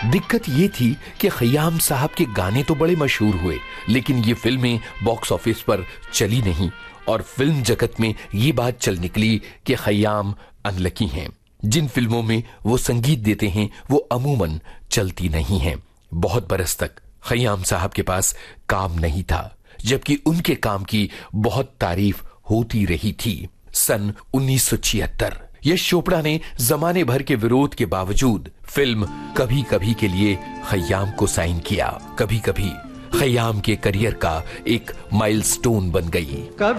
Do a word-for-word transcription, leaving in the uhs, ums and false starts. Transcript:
दिक्कत ये थी कि खयाम साहब के गाने तो बड़े मशहूर हुए, लेकिन ये फिल्में बॉक्स ऑफिस पर चली नहीं और फिल्म जगत में ये बात चल निकली कि खयाम अनलकी हैं। जिन फिल्मों में वो संगीत देते हैं वो अमूमन चलती नहीं हैं। बहुत बरस तक खयाम साहब के पास काम नहीं था, जबकि उनके काम की बहुत तारीफ होती रही थी। सन उन्नीस सौ छिहत्तर यश चोपड़ा ने जमाने भर के विरोध के बावजूद फिल्म कभी कभी के लिए खयाम को साइन किया। कभी कभी खयाम के करियर का एक माइलस्टोन बन गई।